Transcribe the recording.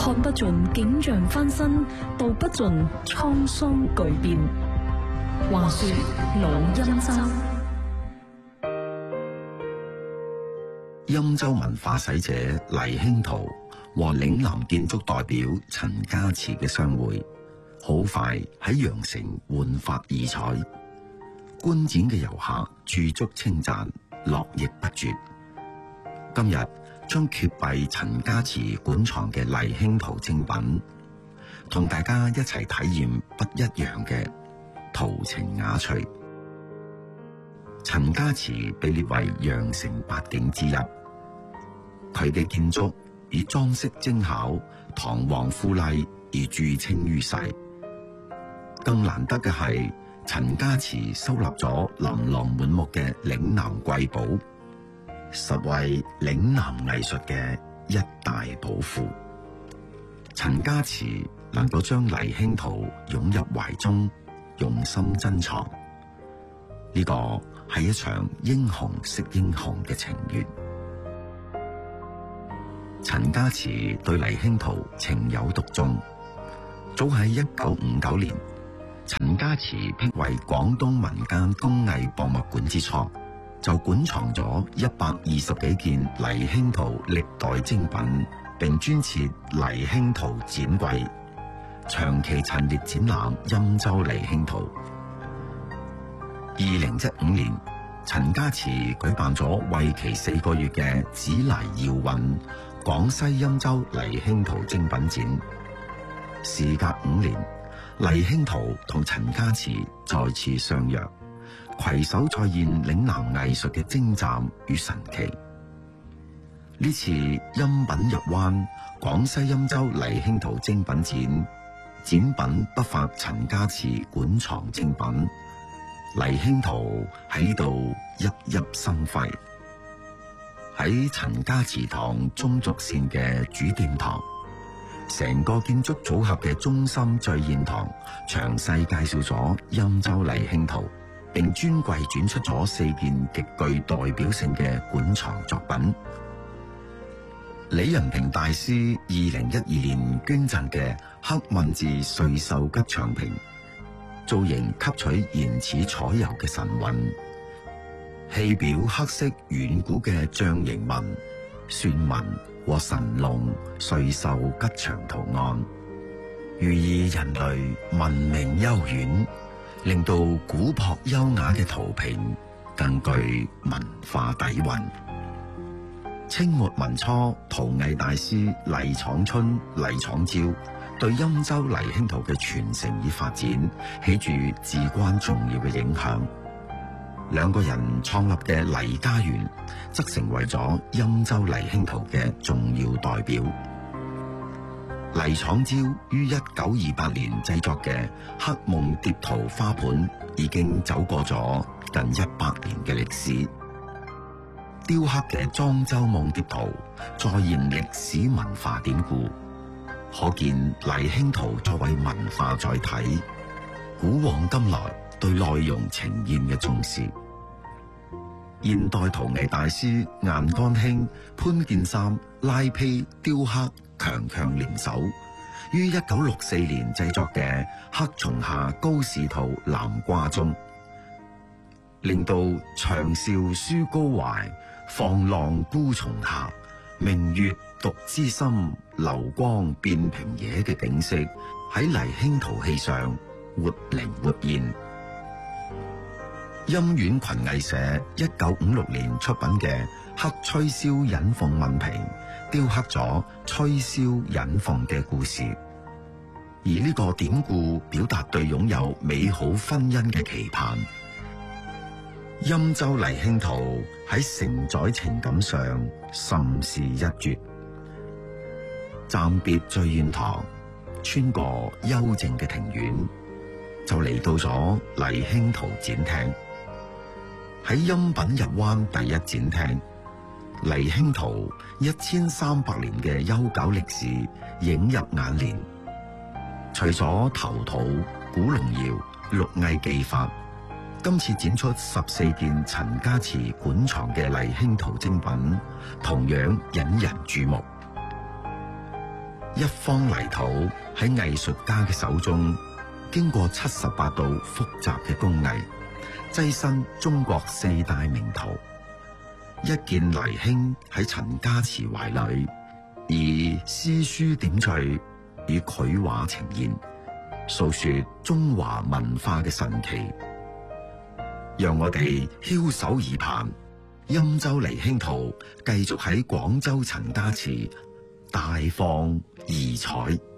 看不盡景象翻新，道不盡滄桑巨變。話說老欽州。 欽州文化使者黎興圖和嶺南建築代表陳家祠嘅相會，好快喺羊城煥發異彩。觀展嘅遊客駐足稱讚，絡繹不絕。今日將揭閉陳家祠館藏嘅黎興圖精品，同大家一齊體驗不一樣嘅陶情雅趣。陳家祠被列為羊城八景之一，佢嘅建築以裝飾精巧、堂皇富麗而著稱於世。更難得嘅係，陳家祠收納咗琳琅滿目嘅嶺南瑰寶，實為嶺南藝術嘅一大寶庫。陳家祠能夠將黎興圖擁入懷中，用心珍藏，呢個係一場英雄惜英雄嘅情緣。陳家祠對黎興圖情有獨鍾，早喺1959年，陳家祠辟為廣東民間工藝博物館之初，就館藏咗120幾件黎興圖歷代精品，並專設黎興圖展櫃，長期陳列展覽欽州黎興圖。2015年，陳家祠舉辦咗為期4個月嘅紫泥窯韻廣西欽州黎興圖精品展。時隔5年，黎興圖同陳家祠再次相約，攜手再現嶺南藝術嘅精湛與神奇。呢次欽品入灣廣西欽州黎興圖精品展，展品不乏陳家祠館藏精品，黎興圖喺呢度熠熠生輝。喺陳家祠堂中軸線嘅主殿堂，成個建築組合嘅中心聚賢堂詳細介紹咗欽州黎興圖，並專櫃轉出咗4件極具代表性嘅館藏作品。李仁平大師2012年捐贈嘅黑文字瑞獸吉祥瓶，造型吸取原始彩油嘅神韻，器表黑色遠古嘅象形紋、篆紋和神龍、瑞獸吉祥圖案，寓意人類文明悠遠，令到古樸優雅嘅圖屏更具文化底蘊。清末民初陶藝大師黎闖春、黎闖椒對欽州黎興圖嘅傳承與發展起住至關重要嘅影響。兩個人創立嘅黎家園則成為咗欽州黎興圖嘅重要代表。黎闖椒於1928年製作嘅黑夢蝶圖花盤已經走過咗近100年嘅歷史。雕刻嘅莊周夢蝶圖再現歷史文化典故，可見黎興圖作為文化載體，古往今來對內容呈現嘅重視。現代陶藝大師顏幹興、潘建三拉坯雕刻強強聯手，於1964年製作嘅黑松下高士圖南瓜鐘，令到長嘯書高懷，放浪孤松下，明月獨知深，流光變平野嘅景色喺黎興圖器上活靈活現。欽苑群藝社1956年出品嘅黑吹簫引鳳問瓶，雕刻咗吹簫引鳳嘅故事，而呢個典故表達對擁有美好婚姻嘅期盼。欽州黎興圖喺承載情感上甚是一絕。暫別聚賢堂，穿過幽靜嘅庭院，就嚟到咗黎興圖展廳。喺欽品入灣第一展廳，黎興圖1300年嘅悠久歷史映入眼簾。除咗頭土、古龍窯、綠藝技法，今次展出14件陳家祠館藏嘅黎興圖精品，同樣引人注目。 一方泥土喺藝術家嘅手中，經過78道複雜嘅工藝，躋身中國4大名陶。一件泥興喺陳家祠懷裏，以詩書點綴與繪畫呈現，訴說中華文化嘅神奇。讓我哋翹首而盼，欽州離興陶繼續喺廣州陳家祠大放異彩。